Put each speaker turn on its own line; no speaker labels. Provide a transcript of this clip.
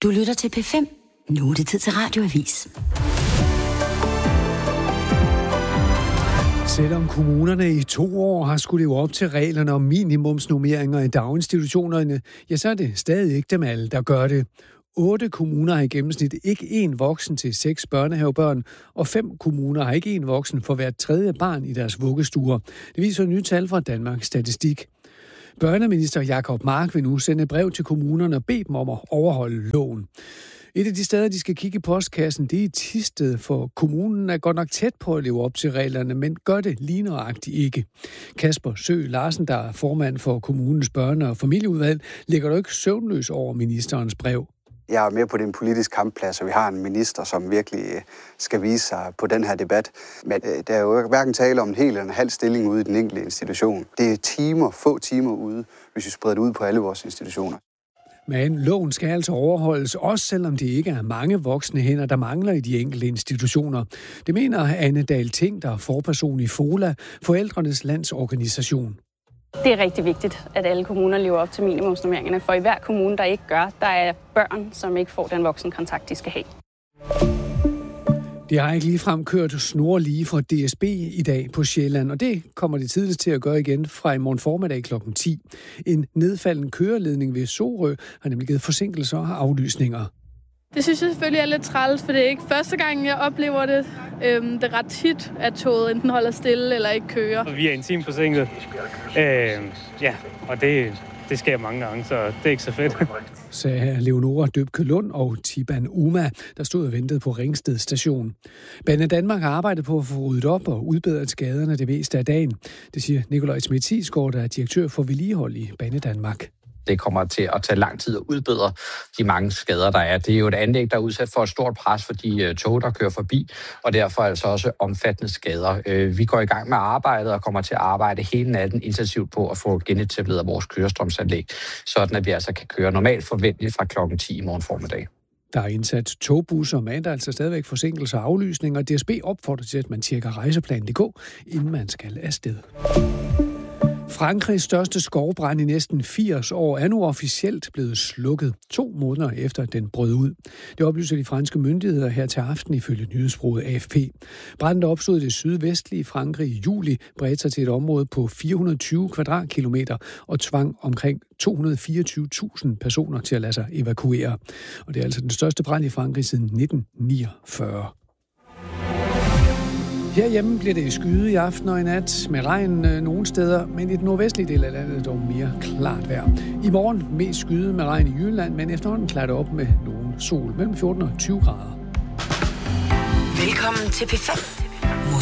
Du lytter til P5. Nu er det tid til Radioavis.
Selvom kommunerne i 2 år har skulle leve op til reglerne om minimumsnormeringer i daginstitutionerne, ja, så er det stadig ikke dem alle, der gør det. 8 kommuner har i gennemsnit ikke én voksen til 6 børnehavebørn, og 5 kommuner har ikke én voksen for hvert 3. barn i deres vuggestuer. Det viser nye tal fra Danmarks Statistik. Børneminister Jacob Mark vil nu sende brev til kommunerne og bede dem om at overholde loven. Et af de steder, de skal kigge i postkassen, det er i Thisted, for kommunen er godt nok tæt på at leve op til reglerne, men gør det lige nøjagtigt ikke. Kasper Sø Larsen, der er formand for kommunens børne- og familieudvalg, ligger dog ikke søvnløs over ministerens brev.
Jeg er med på den politiske kampplads, og vi har en minister, som virkelig skal vise sig på den her debat. Men der er jo hverken tale om en hel eller en halv stilling ude i den enkelte institution. Det er få timer ude, hvis vi spreder det ud på alle vores institutioner.
Men loven skal altså overholdes, også selvom det ikke er mange voksne hænder, der mangler i de enkelte institutioner. Det mener Anne Dahl Ting, der er forperson i FOLA, Forældrenes Landsorganisation.
Det er rigtig vigtigt, at alle kommuner lever op til minimumsnormeringerne, for i hver kommune, der ikke gør, der er børn, som ikke får den voksenkontakt, de skal have.
Det har ikke ligefrem kørt snorlige for DSB i dag på Sjælland, og det kommer det tidligst til at gøre igen fra i morgen formiddag kl. 10. En nedfalden køreledning ved Sorø har nemlig givet forsinkelser og aflysninger.
Det synes jeg selvfølgelig er lidt træls, for det er ikke første gang, jeg oplever det. Det er ret tit, at toget enten holder stille eller ikke kører.
Vi er en time forsinket, og det sker mange gange, så det er ikke så fedt.
Sagde Leonora Døbke Lund og Tiban Uma, der stod og ventede på Ringsted station. Banedanmark har arbejdet på at få ryddet op og udbedret skaderne det meste af dagen. Det siger Nikolaj Schmidt-Tisgaard, der er direktør for vedligehold i Banedanmark.
Det kommer til at tage lang tid at udbedre de mange skader, der er. Det er jo et anlæg, der er udsat for et stort pres for de tog, der kører forbi, og derfor altså også omfattende skader. Vi går i gang med arbejdet og kommer til at arbejde hele natten intensivt på at få genetableret vores kørestrømsanlæg, sådan at vi altså kan køre normalt forventeligt fra klokken 10 i morgen formiddag. Der er indsat togbusser, men der er altså stadigvæk forsinkelser og aflysninger, og DSB opfordrer til, at man tjekker rejseplan.dk, inden man skal afsted. Frankrigs største skovbrand i næsten 80 år er nu officielt blevet slukket 2 måneder efter, at den brød ud. Det oplyser de franske myndigheder her til aften ifølge nyhedsbureauet AFP. Branden opstod i det sydvestlige Frankrig i juli, bredte sig til et område på 420 kvadratkilometer og tvang omkring 224.000 personer til at lade sig evakuere. Og det er altså den største brand i Frankrig siden 1949. Herhjemme bliver det skyet i aften og i nat med regn nogle steder, men i den nordvestlige del af landet dog mere klart vejr. I morgen mest skyet med regn i Jylland, men efterhånden klarer det op med nogen sol mellem 14 og 20 grader.
Velkommen til P5.